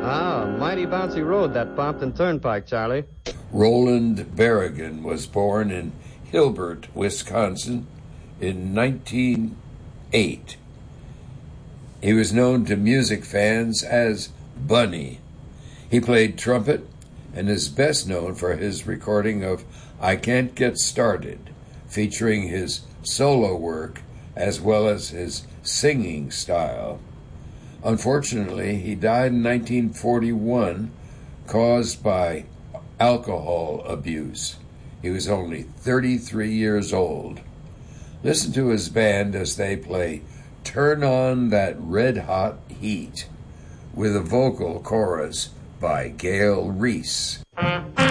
Ah, mighty bouncy road, that Pompton Turnpike, Charlie. Roland Berrigan was born in Hilbert, Wisconsin in 1908. He was known to music fans as Bunny. He played trumpet and is best known for his recording of I Can't Get Started, featuring his solo work as well as his singing style. Unfortunately, he died in 1941, caused by alcohol abuse. He was only 33 years old. Listen to his band as they play Turn On That Red Hot Heat with a vocal chorus by Gail Reese.